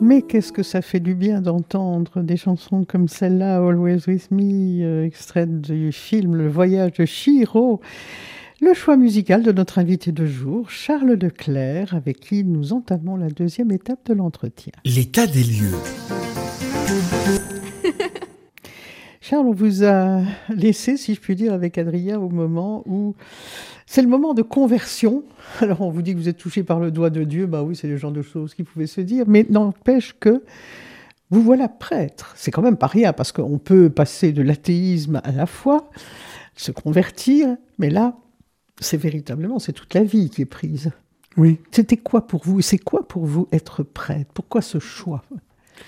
Mais qu'est-ce que ça fait du bien d'entendre des chansons comme celle-là, Always With Me, extraite du film Le Voyage de Chihiro. Le choix musical de notre invité de jour, Charles Leclerc, avec qui nous entamons la deuxième étape de l'entretien. L'état des lieux. Charles, on vous a laissé, si je puis dire, avec Adrien au moment où... C'est le moment de conversion. Alors, on vous dit que vous êtes touché par le doigt de Dieu. Bah oui, c'est le genre de choses qui pouvaient se dire. Mais n'empêche que vous voilà prêtre. C'est quand même pas rien, parce qu'on peut passer de l'athéisme à la foi, se convertir. Mais là, c'est toute la vie qui est prise. Oui. C'était quoi pour vous? C'est quoi pour vous être prêtre? Pourquoi ce choix? Il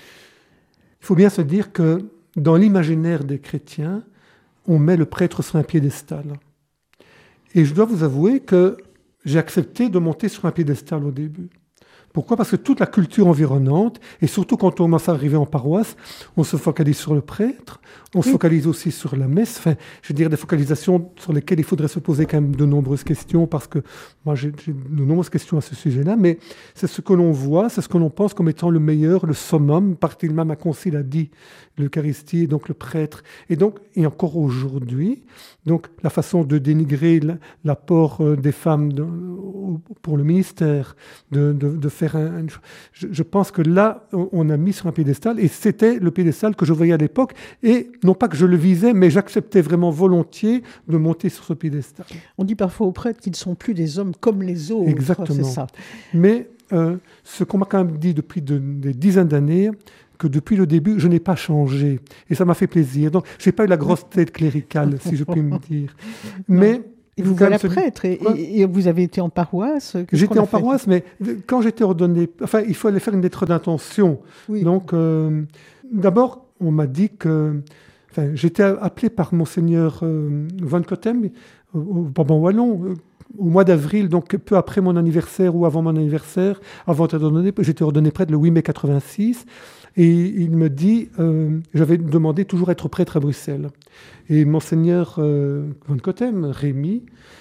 faut bien se dire que dans l'imaginaire des chrétiens, on met le prêtre sur un piédestal. Et je dois vous avouer que j'ai accepté de monter sur un piédestal au début. Pourquoi ? Parce que toute la culture environnante, et surtout quand on commence à arriver en paroisse, on se focalise sur le prêtre, on se focalise aussi sur la messe, enfin, je veux dire des focalisations sur lesquelles il faudrait se poser quand même de nombreuses questions, parce que moi j'ai de nombreuses questions à ce sujet-là, mais c'est ce que l'on voit, c'est ce que l'on pense comme étant le meilleur, le summum, même un concile a dit, l'Eucharistie, et donc le prêtre. Et donc, et encore aujourd'hui, donc la façon de dénigrer l'apport des femmes pour le ministère, de faire je pense que là, on a mis sur un piédestal, et c'était le piédestal que je voyais à l'époque, et non pas que je le visais, mais j'acceptais vraiment volontiers de monter sur ce piédestal. On dit parfois aux prêtres qu'ils ne sont plus des hommes comme les autres. Exactement. C'est ça. Mais ce qu'on m'a quand même dit depuis des dizaines d'années, que depuis le début, je n'ai pas changé. Et ça m'a fait plaisir. Donc, je n'ai pas eu la grosse tête cléricale, si je puis me dire. Mais... Et vous voilà prêtre, et vous avez été en paroisse? J'étais en paroisse, mais quand j'étais ordonné, enfin, il fallait faire une lettre d'intention. Oui. Donc, d'abord, on m'a dit que... Enfin, j'étais appelé par Monseigneur Van Cotem, au Brabant Wallon, au mois d'avril, donc peu après mon anniversaire ou avant mon anniversaire, avant d'être ordonné, j'étais ordonné prêtre le 8 mai 86. Et il me dit, j'avais demandé toujours être prêtre à Bruxelles. Et Monseigneur Van Cotem, Rémy,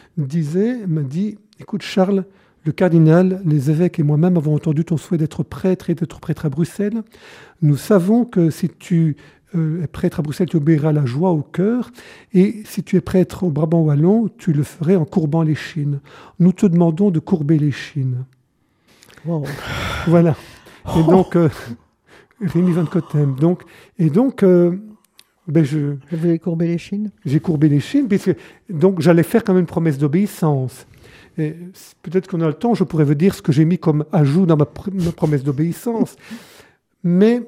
m'a dit, écoute Charles, le cardinal, les évêques et moi-même avons entendu ton souhait d'être prêtre et d'être prêtre à Bruxelles. Nous savons que si tu es prêtre à Bruxelles, tu obéiras la joie au cœur. Et si tu es prêtre au Brabant Wallon, tu le ferais en courbant l'échine. Nous te demandons de courber l'échine. Wow. Voilà. Et donc... Rémy Van Cotem. Donc, vous avez courbé l'échine? J'ai courbé l'échine, donc j'allais faire quand même une promesse d'obéissance. Et peut-être qu'on a le temps, je pourrais vous dire ce que j'ai mis comme ajout dans ma promesse d'obéissance. Mais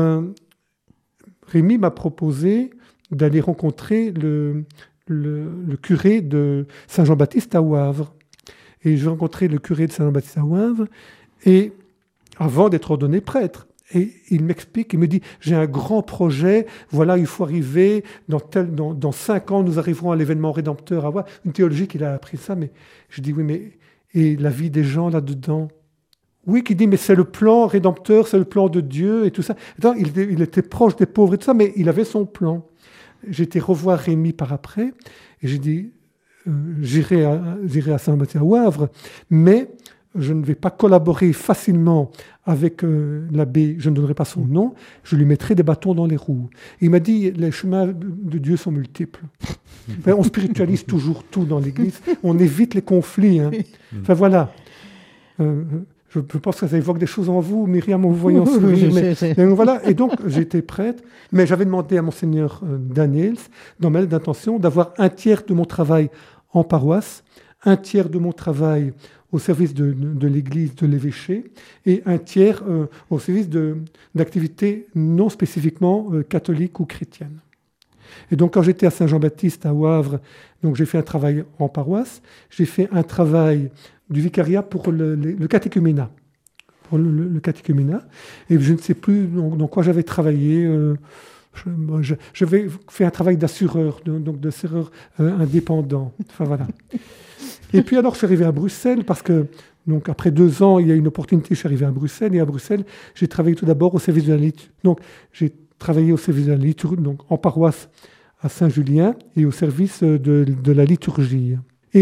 Rémy m'a proposé d'aller rencontrer le curé de Saint-Jean-Baptiste à Wavre. Et j'ai rencontré le curé de Saint-Jean-Baptiste à Wavre, et avant d'être ordonné prêtre. Et il m'explique, il me dit, j'ai un grand projet, voilà, il faut arriver, dans 5 ans, nous arriverons à l'événement rédempteur, à voir une théologie qu'il a appris ça, mais je dis, oui, mais, et la vie des gens là-dedans? Oui, qui dit, mais c'est le plan rédempteur, c'est le plan de Dieu, et tout ça. Alors, il était proche des pauvres et tout ça, mais il avait son plan. J'ai été revoir Rémy par après, et j'ai dit, j'irai à Saint-Baptiste à Wavre, mais je ne vais pas collaborer facilement avec l'abbé, je ne donnerai pas son nom, je lui mettrai des bâtons dans les roues. Et il m'a dit, les chemins de Dieu sont multiples. Enfin, on spiritualise toujours tout dans l'Église, on évite les conflits. Hein. Enfin voilà. Je pense que ça évoque des choses en vous, Myriam, en vous voyant sourire. Mais voilà. Et donc, j'étais prêtre, mais j'avais demandé à Monseigneur Daniels, dans ma lettre d'intention, d'avoir 1/3 de mon travail en paroisse, 1/3 de mon travail au service de l'Église, de l'évêché, et 1/3 au service d'activités non spécifiquement catholiques ou chrétiennes. Et donc, quand j'étais à Saint-Jean-Baptiste, à Wavre, donc j'ai fait un travail en paroisse, j'ai fait un travail du vicariat pour le catéchuménat. Pour le catéchuménat. Et je ne sais plus dans quoi j'avais travaillé. J'avais fait un travail d'assureur, donc d'assureur indépendant. Enfin, voilà. Et puis alors, je suis arrivé à Bruxelles parce que, donc, après 2 ans, il y a une opportunité, je suis arrivé à Bruxelles. Et à Bruxelles, j'ai travaillé tout d'abord au service de la liturgie. Donc, j'ai travaillé au service de la liturgie, donc en paroisse à Saint-Julien et au service de la liturgie. Et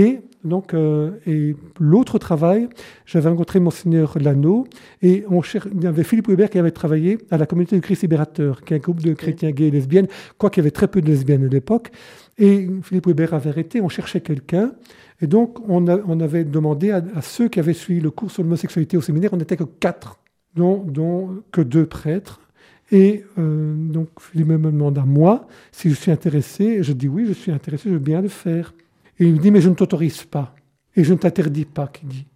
Donc, et l'autre travail, j'avais rencontré Monseigneur Lano et il y avait Philippe Weber qui avait travaillé à la communauté du Christ libérateur, qui est un groupe de chrétiens gays et lesbiennes, quoiqu'il y avait très peu de lesbiennes à l'époque. Et Philippe Weber avait arrêté, on cherchait quelqu'un. Et donc, on avait demandé à ceux qui avaient suivi le cours sur l'homosexualité au séminaire, on n'était que 4, dont que 2 prêtres. Et donc, Philippe me demande à moi si je suis intéressé. Et je dis oui, je suis intéressé, je veux bien le faire. Et il me dit, mais je ne t'autorise pas. Et je ne t'interdis pas, qu'il dit.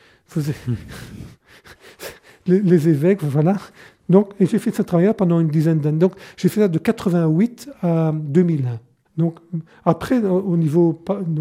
Les évêques, voilà. Donc, et j'ai fait ce travail pendant une dizaine d'années. Donc, j'ai fait ça de 88 à 2001. Donc, après, au niveau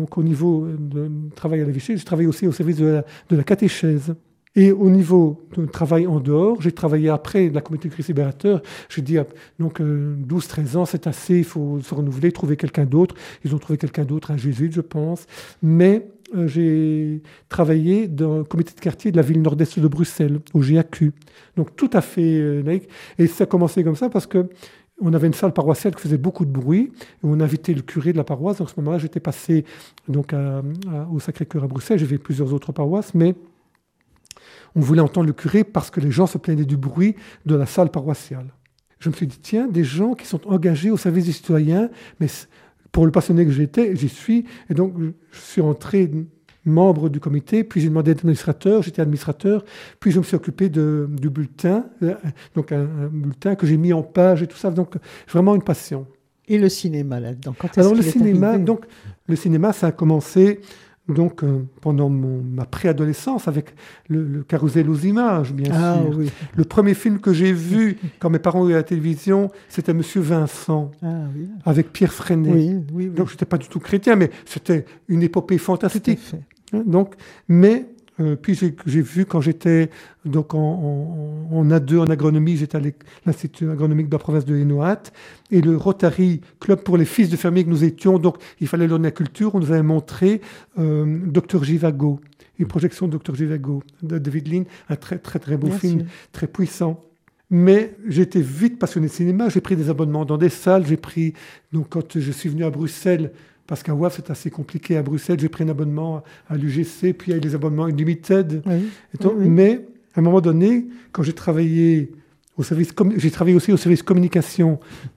de travail à la Vichy, j'ai travaillé aussi au service de la catéchèse. Et au niveau de travail en dehors, j'ai travaillé après la communauté du Christ libérateur. J'ai dit, donc 12-13 ans, c'est assez, il faut se renouveler, trouver quelqu'un d'autre. Ils ont trouvé quelqu'un d'autre, un jésuite, je pense. Mais j'ai travaillé dans le comité de quartier de la ville nord-est de Bruxelles, au GAQ. Donc tout à fait laïque. Et ça a commencé comme ça parce que on avait une salle paroissiale qui faisait beaucoup de bruit. Et on invitait le curé de la paroisse. Donc à ce moment-là, j'étais passé donc, au Sacré-Cœur à Bruxelles. J'ai fait plusieurs autres paroisses, mais on voulait entendre le curé parce que les gens se plaignaient du bruit de la salle paroissiale. Je me suis dit, tiens, des gens qui sont engagés au service des citoyens, mais pour le passionné que j'étais, j'y suis. Et donc, je suis entré membre du comité, puis j'ai demandé d'être administrateur, j'étais administrateur, puis je me suis occupé du bulletin, donc un bulletin que j'ai mis en page et tout ça. Donc, vraiment une passion. Et le cinéma, là-dedans, quand est-ce Alors, qu'il est arrivé ? donc, le cinéma, ça a commencé... Donc, pendant ma préadolescence, avec le carrousel aux images, bien sûr. Oui. Le premier film que j'ai vu quand mes parents étaient à la télévision, c'était Monsieur Vincent, oui. avec Pierre Freinet. Oui. Donc, je n'étais pas du tout chrétien, mais c'était une épopée fantastique. Tout à fait. Donc, mais puis j'ai vu quand j'étais donc en A2 en agronomie, j'étais à l'Institut agronomique de la province de Hainaut et le Rotary Club pour les fils de fermiers que nous étions, donc il fallait donner la culture, on nous avait montré Dr Givago, une projection de Dr Givago de David Lean, un très très très beau film, sûr. Très puissant. Mais j'étais vite passionné de cinéma, j'ai pris des abonnements dans des salles, donc quand je suis venu à Bruxelles, parce qu'à WAF, c'est assez compliqué. À Bruxelles, j'ai pris un abonnement à l'UGC, puis il y a les abonnements Unlimited. Oui. Mais à un moment donné, quand j'ai travaillé j'ai travaillé aussi au service communication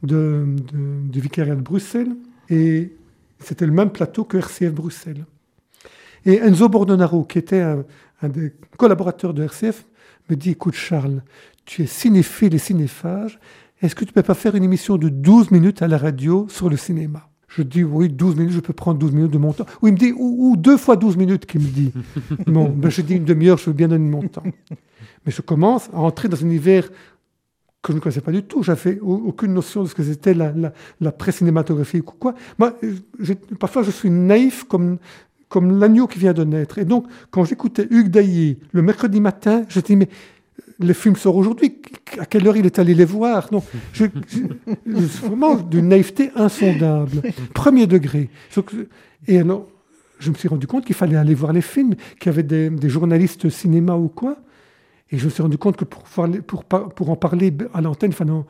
du vicariat de Bruxelles, et c'était le même plateau que RCF Bruxelles. Et Enzo Bordonaro, qui était un des collaborateurs de RCF, me dit, écoute Charles, tu es cinéphile et cinéphage, est-ce que tu ne peux pas faire une émission de 12 minutes à la radio sur le cinéma ? Je dis, oui, 12 minutes, je peux prendre 12 minutes de mon temps. Ou il me dit, ou 2 fois 12 minutes, qu'il me dit. Bon, ben je dis une demi-heure, je veux bien donner mon temps. Mais je commence à entrer dans un univers que je ne connaissais pas du tout. Je n'avais aucune notion de ce que c'était la presse cinématographique ou quoi. Moi, parfois, je suis naïf comme l'agneau qui vient de naître. Et donc, quand j'écoutais Hugues Daillé le mercredi matin, je dis, mais le film sort aujourd'hui, à quelle heure il est allé les voir? Non, c'est vraiment d'une naïveté insondable, premier degré. Et alors, je me suis rendu compte qu'il fallait aller voir les films, qu'il y avait des journalistes cinéma ou quoi. Et je me suis rendu compte que pour en parler à l'antenne,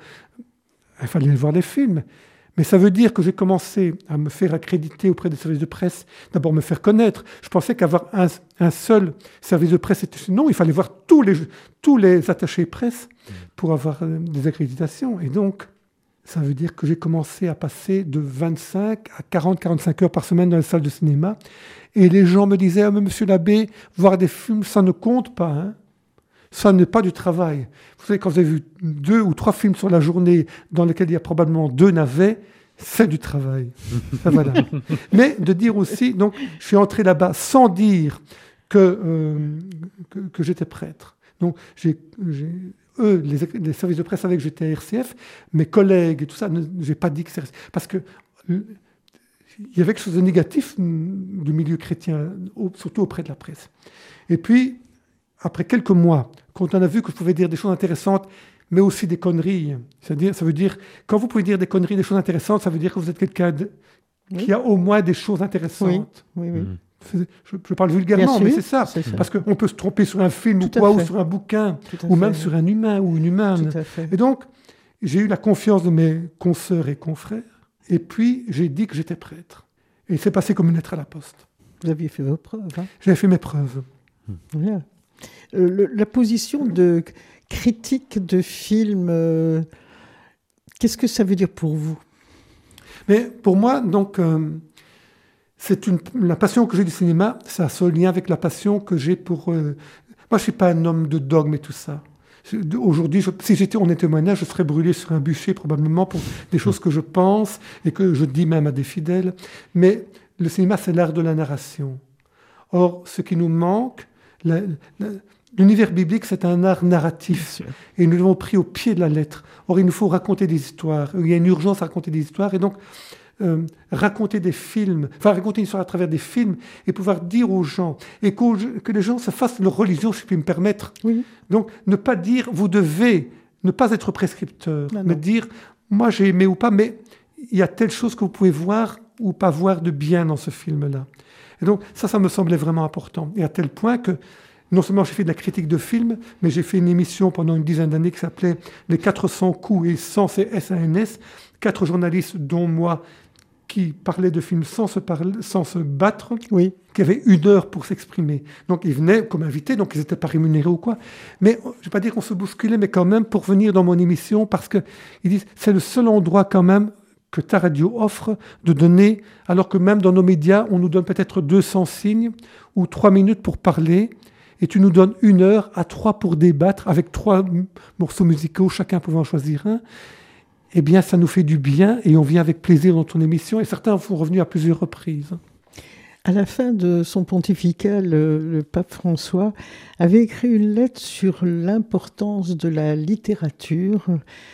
il fallait aller voir les films. Mais ça veut dire que j'ai commencé à me faire accréditer auprès des services de presse, d'abord me faire connaître. Je pensais qu'avoir un seul service de presse, c'était... Non, il fallait voir tous les attachés presse pour avoir des accréditations. Et donc, ça veut dire que j'ai commencé à passer de 25 à 40-45 heures par semaine dans les salles de cinéma. Et les gens me disaient, mais monsieur l'abbé, voir des films, ça ne compte pas, hein. Ça n'est pas du travail. Vous savez, quand vous avez vu 2 ou 3 films sur la journée dans lesquels il y a probablement 2 navets, c'est du travail. Ça, voilà. Mais de dire aussi, donc, je suis entré là-bas sans dire que j'étais prêtre. Donc, les services de presse savaient que j'étais à RCF, mes collègues et tout ça, je n'ai pas dit que c'est... Parce que il y avait quelque chose de négatif du milieu chrétien, surtout auprès de la presse. Et puis, après quelques mois, quand on a vu que je pouvais dire des choses intéressantes, mais aussi des conneries, c'est-à-dire, ça veut dire, quand vous pouvez dire des conneries, des choses intéressantes, ça veut dire que vous êtes quelqu'un qui a au moins des choses intéressantes. Oui. Je parle vulgairement, mais c'est ça. Parce qu'on peut se tromper sur un film ou sur un bouquin, ou même sur un humain ou une humaine. Et donc, j'ai eu la confiance de mes consoeurs et confrères, et puis j'ai dit que j'étais prêtre. Et c'est passé comme une lettre à la poste. Vous aviez fait vos preuves. Hein. J'avais fait mes preuves. Voilà. La position de critique de film, qu'est-ce que ça veut dire pour vous? Mais pour moi, donc, la passion que j'ai du cinéma, ça a ce lien avec la passion que j'ai pour... moi, je ne suis pas un homme de dogme et tout ça. Aujourd'hui, si on était témoignage, je serais brûlé sur un bûcher probablement pour des choses que je pense et que je dis même à des fidèles. Mais le cinéma, c'est l'art de la narration. Or, ce qui nous manque, l'univers biblique, c'est un art narratif. Et nous l'avons pris au pied de la lettre. Or, il nous faut raconter des histoires. Il y a une urgence à raconter des histoires. Et donc, raconter des films, raconter une histoire à travers des films et pouvoir dire aux gens, et que les gens se fassent leur religion, si je puis me permettre. Oui. Donc, ne pas dire, vous devez, ne pas être prescripteur, mais dire, moi j'ai aimé ou pas, mais il y a telle chose que vous pouvez voir ou pas voir de bien dans ce film-là. Et donc, ça me semblait vraiment important. Et à tel point que, non seulement j'ai fait de la critique de films, mais j'ai fait une émission pendant une dizaine d'années qui s'appelait Les 400 coups et sans SANS, 4 journalistes, dont moi, qui parlaient de films sans se battre, oui. Qui avaient 1 heure pour s'exprimer. Donc ils venaient comme invités, donc ils n'étaient pas rémunérés ou quoi. Mais je ne vais pas dire qu'on se bousculait, mais quand même pour venir dans mon émission, parce qu'ils disent c'est le seul endroit quand même que ta radio offre de donner, alors que même dans nos médias, on nous donne peut-être 200 signes ou 3 minutes pour parler, et tu nous donnes 1 heure à 3 pour débattre, avec 3 morceaux musicaux, chacun pouvant en choisir un. Eh bien, ça nous fait du bien et on vient avec plaisir dans ton émission. Et certains sont revenus à plusieurs reprises. À la fin de son pontificat, le pape François avait écrit une lettre sur l'importance de la littérature,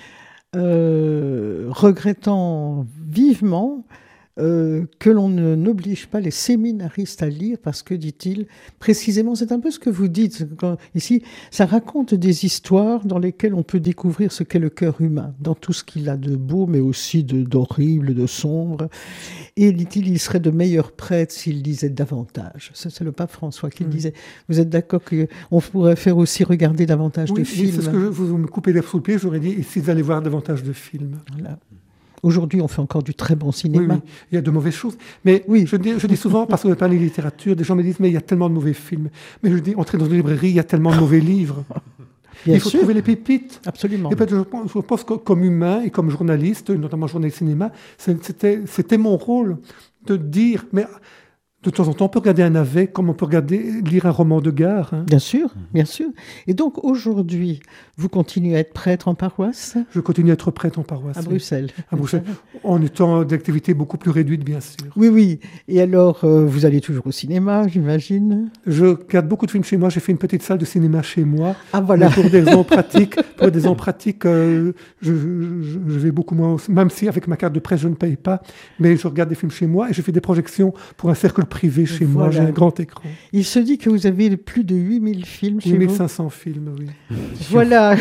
regrettant vivement que l'on n'oblige pas les séminaristes à lire parce que, dit-il, précisément, c'est un peu ce que vous dites. Ici, ça raconte des histoires dans lesquelles on peut découvrir ce qu'est le cœur humain, dans tout ce qu'il a de beau, mais aussi d'horrible, de sombre. Et, dit-il, il serait de meilleurs prêtres s'il lisait davantage. Ça, c'est le pape François qui le disait. Vous êtes d'accord qu'on pourrait faire aussi regarder davantage de films? C'est ce que vous me coupez l'herbe sous le pied, j'aurais dit, et s'ils allaient voir davantage de films. Voilà. Aujourd'hui, on fait encore du très bon cinéma. Oui. Il y a de mauvaises choses. Mais je dis souvent, parce qu'on parle de littérature, des gens me disent, mais il y a tellement de mauvais films. Mais je dis, entrez dans une librairie, il y a tellement de mauvais livres. Il faut trouver les pépites. Absolument. Et je pense que comme humain et comme journaliste, notamment journaliste cinéma, c'était mon rôle de dire, mais de temps en temps, on peut regarder un navet comme on peut lire un roman de gare. Hein. Bien sûr, bien sûr. Et donc, aujourd'hui, vous continuez à être prêtre en paroisse? Je continue à être prêtre en paroisse. À Bruxelles. À Bruxelles, en étant d'activité beaucoup plus réduite, bien sûr. Oui. Et alors, vous allez toujours au cinéma, j'imagine? Je regarde beaucoup de films chez moi. J'ai fait une petite salle de cinéma chez moi. Ah, voilà. Mais pour des raisons pratiques, je vais beaucoup moins, même si avec ma carte de presse, je ne paye pas. Mais je regarde des films chez moi et je fais des projections pour un cercle privé chez moi, j'ai un grand écran. Il se dit que vous avez plus de 8000 films chez vous. 8500 films, oui. Voilà.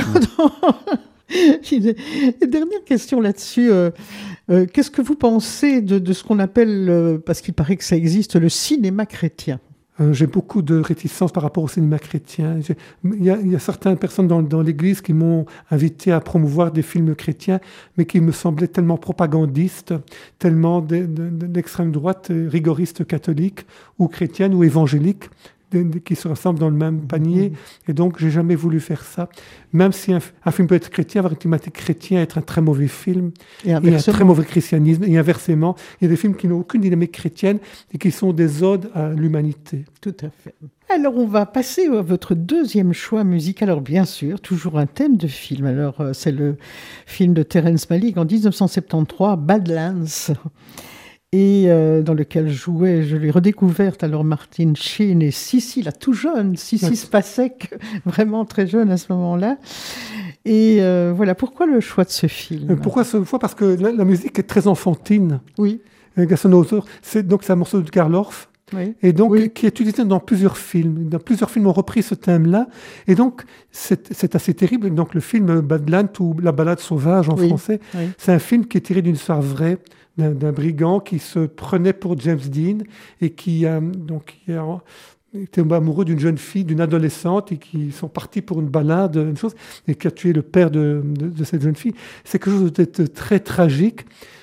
Dernière question là-dessus. Qu'est-ce que vous pensez de ce qu'on appelle, parce qu'il paraît que ça existe, le cinéma chrétien? J'ai beaucoup de réticence par rapport au cinéma chrétien. Il y a certaines personnes dans l'Église qui m'ont invité à promouvoir des films chrétiens, mais qui me semblaient tellement propagandistes, tellement d'extrême droite, rigoristes catholiques, ou chrétiennes, ou évangéliques, qui se rassemblent dans le même panier. Et donc, j'ai jamais voulu faire ça. Même si un film peut être chrétien, avoir une thématique chrétienne, être un très mauvais film, et un très mauvais christianisme. Et inversement, il y a des films qui n'ont aucune dynamique chrétienne et qui sont des odes à l'humanité. Tout à fait. Alors, on va passer à votre deuxième choix musical. Alors, bien sûr, toujours un thème de film. Alors, c'est le film de Terrence Malick en 1973, Badlands. Et dans lequel je l'ai redécouverte, alors Martin Sheen et Sissi, la tout jeune, Sissi Spacek, vraiment très jeune à ce moment-là. Et voilà, pourquoi le choix de ce film? Pourquoi ce choix? Parce que la musique est très enfantine. Oui. Gassenhauser, c'est un morceau de Karl Orff. Oui. Et donc, qui est utilisé dans plusieurs films. Dans plusieurs films, on repris ce thème-là. Et donc, c'est assez terrible. Donc, le film Badlands ou La balade sauvage en français, c'est un film qui est tiré d'une histoire vraie d'un brigand qui se prenait pour James Dean et qui était amoureux d'une jeune fille, d'une adolescente, et qui sont partis pour une balade, et qui a tué le père de cette jeune fille. C'est quelque chose de très tragique.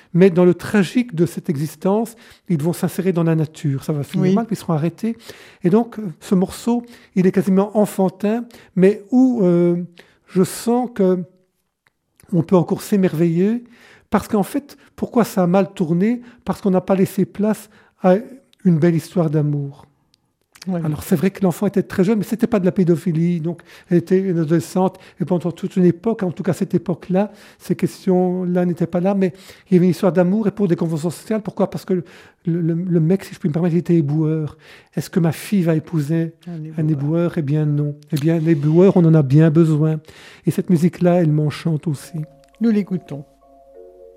mais dans le tragique de cette existence, ils vont s'insérer dans la nature. Ça va finir mal, puis ils seront arrêtés. Et donc, ce morceau, il est quasiment enfantin, mais où je sens que on peut encore s'émerveiller, parce qu'en fait, pourquoi ça a mal tourné? Parce qu'on n'a pas laissé place à une belle histoire d'amour. Ouais. Alors c'est vrai que l'enfant était très jeune, mais ce n'était pas de la pédophilie, donc elle était une adolescente, et pendant toute une époque, en tout cas cette époque-là, ces questions-là n'étaient pas là, mais il y avait une histoire d'amour et pour des conventions sociales. Pourquoi? Parce que le mec, si je puis me permettre, il était éboueur. Est-ce que ma fille va épouser un éboueur? Eh bien non. Eh bien l'éboueur, on en a bien besoin. Et cette musique-là, elle m'enchante aussi. Nous l'écoutons.